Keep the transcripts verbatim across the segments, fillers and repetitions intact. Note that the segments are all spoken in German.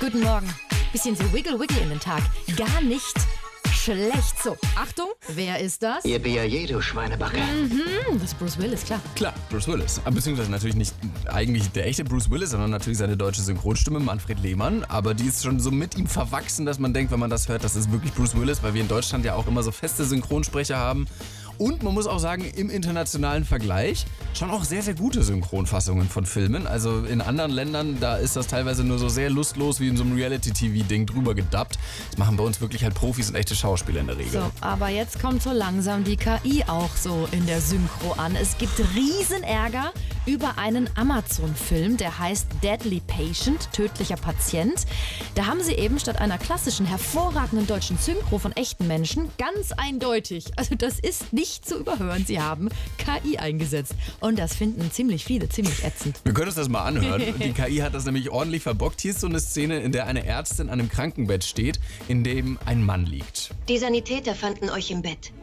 Guten Morgen. Bisschen so wiggle-wiggle in den Tag. Gar nicht schlecht. So, Achtung, wer ist das? Ihr B A J, du Schweinebacke. Mhm, das ist Bruce Willis, klar. Klar, Bruce Willis. Beziehungsweise natürlich nicht eigentlich der echte Bruce Willis, sondern natürlich seine deutsche Synchronstimme, Manfred Lehmann. Aber die ist schon so mit ihm verwachsen, dass man denkt, wenn man das hört, das ist wirklich Bruce Willis, weil wir in Deutschland ja auch immer so feste Synchronsprecher haben. Und man muss auch sagen, im internationalen Vergleich schon auch sehr, sehr gute Synchronfassungen von Filmen. Also in anderen Ländern, da ist das teilweise nur so sehr lustlos wie in so einem Reality-T V-Ding drüber gedubbt. Das machen bei uns wirklich halt Profis und echte Schauspieler in der Regel. So, aber jetzt kommt so langsam die K I auch so in der Synchro an. Es gibt Riesenärger über einen Amazon-Film, der heißt Deadly Patient, tödlicher Patient. Da haben sie eben statt einer klassischen, hervorragenden deutschen Synchro von echten Menschen ganz eindeutig, also das ist nicht nicht zu überhören. Sie haben K I eingesetzt. Und das finden ziemlich viele ziemlich ätzend. Wir können uns das mal anhören. Die K I hat das nämlich ordentlich verbockt. Hier ist so eine Szene, in der eine Ärztin an einem Krankenbett steht, in dem ein Mann liegt. Die Sanitäter fanden euch im Bett.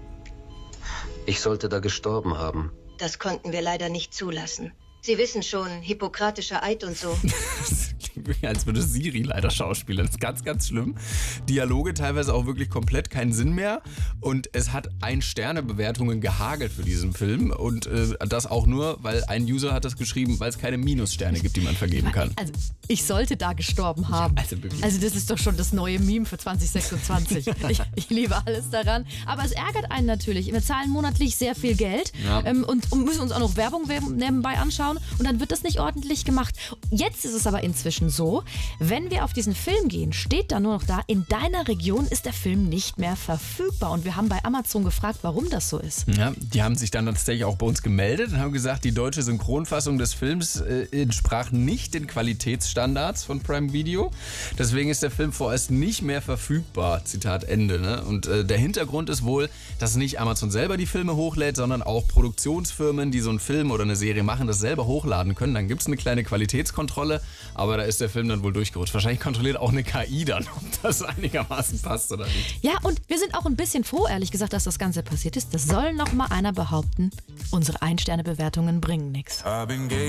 Ich sollte da gestorben haben. Das konnten wir leider nicht zulassen. Sie wissen schon, hippokratischer Eid und so. Das klingt wirklich, als würde Siri leider schauspielern. Das ist ganz, ganz schlimm. Dialoge teilweise auch wirklich komplett keinen Sinn mehr. Und es hat Ein-Sterne-Bewertungen gehagelt für diesen Film. Und äh, das auch nur, weil ein User hat das geschrieben, weil es keine Minussterne gibt, die man vergeben kann. Also, ich sollte da gestorben haben. Ja, also, wirklich. Also das ist doch schon das neue Meme für zwanzig sechsundzwanzig. ich, ich liebe alles daran. Aber es ärgert einen natürlich. Wir zahlen monatlich sehr viel Geld ja. ähm, und, und müssen uns auch noch Werbung nebenbei anschauen. Und dann wird das nicht ordentlich gemacht. Jetzt ist es aber inzwischen so, wenn wir auf diesen Film gehen, steht da nur noch da, in deiner Region ist der Film nicht mehr verfügbar. Und wir haben bei Amazon gefragt, warum das so ist. Ja, die haben sich dann tatsächlich auch bei uns gemeldet und haben gesagt, die deutsche Synchronfassung des Films äh, entsprach nicht den Qualitätsstandards von Prime Video. Deswegen ist der Film vorerst nicht mehr verfügbar. Zitat Ende. Ne? Und äh, der Hintergrund ist wohl, dass nicht Amazon selber die Filme hochlädt, sondern auch Produktionsfirmen, die so einen Film oder eine Serie machen, das selber hochladen können. Dann gibt es eine kleine Qualitätskontrolle, aber da ist der Film dann wohl durchgerutscht. Wahrscheinlich kontrolliert auch eine K I dann, ob das einigermaßen passt oder nicht. Ja, und wir sind auch ein bisschen froh, ehrlich gesagt, dass das Ganze passiert ist. Das soll noch mal einer behaupten, unsere Ein-Sterne-Bewertungen bringen nichts.